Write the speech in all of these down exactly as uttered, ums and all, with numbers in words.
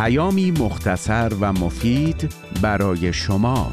پیامی مختصر و مفید برای شما.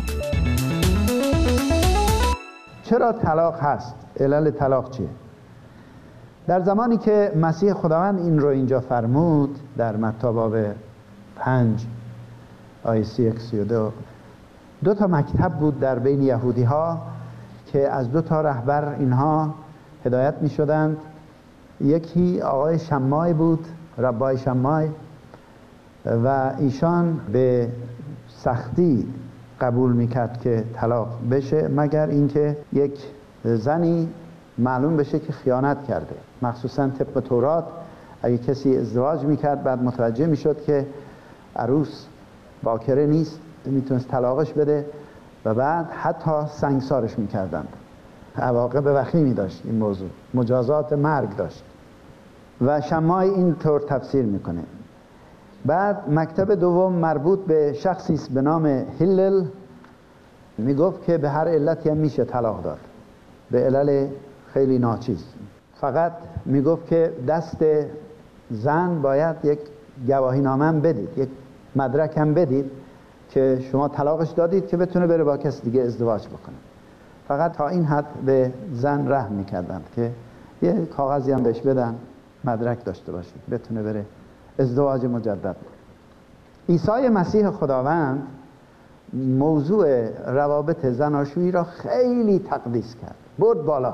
چرا طلاق هست؟ علل طلاق چیه؟ در زمانی که مسیح خداوند این رو اینجا فرمود در متی باب پنج آیه سی و یک سی و دو، دو تا مکتب بود در بین یهودی ها که از دو تا رهبر اینها هدایت می شدند. یکی آقای شمای بود، ربای شمای، و ایشان به سختی قبول میکرد که طلاق بشه مگر اینکه یک زنی معلوم بشه که خیانت کرده. مخصوصا طبق تورات اگه کسی ازدواج میکرد بعد متوجه میشد که عروس باکره نیست، میتونست طلاقش بده و بعد حتی سنگسارش میکردند. عواقب وخیمی داشت این موضوع، مجازات مرگ داشت و شمای این طور تفسیر میکنه. بعد مکتب دوم مربوط به شخصی است به نام هلل، میگفت که به هر علتی هم میشه طلاق داد، به علل خیلی ناچیز. فقط میگفت که دست زن باید یک گواهی نامه هم بدید، یک مدرک هم بدید که شما طلاقش دادید که بتونه بره با کس دیگه ازدواج بکنه. فقط تا این حد به زن رحم میکردند که یه کاغذی هم بهش بدن، مدرک داشته باشید بتونه بره ازدواج مجدد. عیسی مسیح خداوند موضوع روابط زناشویی را خیلی تقدیس کرد، برد بالا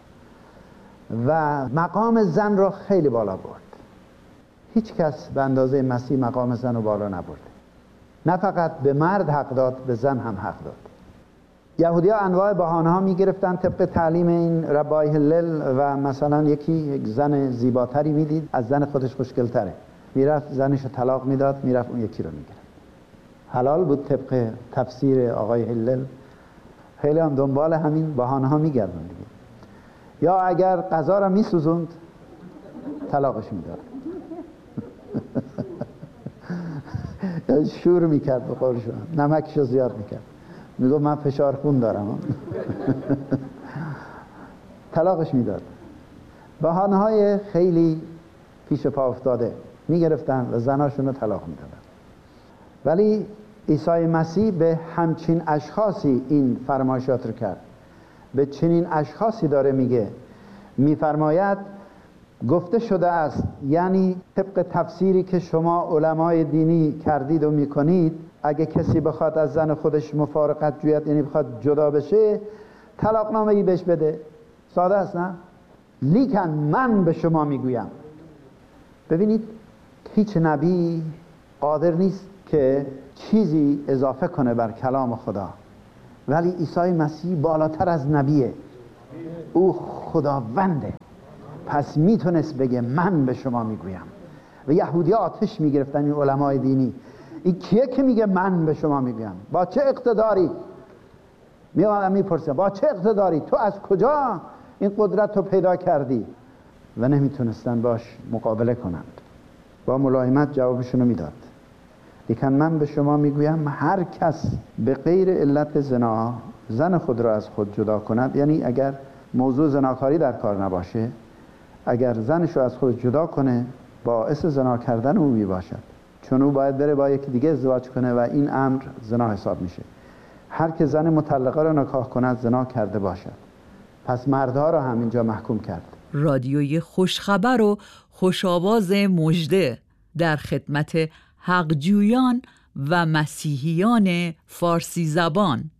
و مقام زن را خیلی بالا برد. هیچ کس به اندازه مسیح مقام زن رو بالا نبرده. نه فقط به مرد حق داد، به زن هم حق داد. یهودی ها انواع بهانه ها می گرفتن طبق تعلیم این ربای هلل و مثلا یکی یک زن زیباتری می دید از زن خودش خوشگلتره، میرفت زنش رو طلاق میداد، میرفت اون یکی رو میگرفت. حلال بود طبق تفسیر آقای هلل. خیلی هم دنبال همین بهانه ها میگردن دیگه. یا اگر غذا رو میسوزوند طلاقش میداد. شور میکرد به قولشون، نمکشو زیاد میکرد، میگفت من فشار خون دارم. طلاقش میداد. بهانه های خیلی پیش پا افتاده میگرفتن و زناشون رو طلاق میدادن. ولی عیسی مسیح به همچین اشخاصی این فرمایشات رو کرد. به چنین اشخاصی داره میگه، میفرماید گفته شده است، یعنی طبق تفسیری که شما علمای دینی کردید و میکنید، اگه کسی بخواد از زن خودش مفارقت جوید، یعنی بخواد جدا بشه، طلاق نامه ای بهش بده. ساده است نه؟ لیکن من به شما میگویم. ببینید هیچ نبی قادر نیست که چیزی اضافه کنه بر کلام خدا، ولی عیسی مسیح بالاتر از نبیه، او خداونده، پس میتونست بگه من به شما میگویم. و یهودی ها آتش میگرفتن این علمای دینی، این کیه که میگه من به شما میگویم؟ با چه اقتداری؟ میومدن میپرسن با چه اقتداری؟ تو از کجا این قدرت رو پیدا کردی؟ و نمیتونستن باش مقابله کنند. با ملایمت جوابشونو میداد. لیکن من به شما میگویم هر کس به غیر علت زنا زن خود را از خود جدا کند، یعنی اگر موضوع زناکاری در کار نباشه، اگر زنش رو از خود جدا کنه باعث زنا کردن او میباشد، چون او باید بره با یکی دیگه ازدواج کنه و این امر زنا حساب میشه. هر که زن مطلقه را نکاح کند زنا کرده باشد. پس مردها را هم اینجا محکوم کرد. رادیوی خوشخبر و خوشاواز مژده در خدمت حقجویان و مسیحیان فارسی زبان.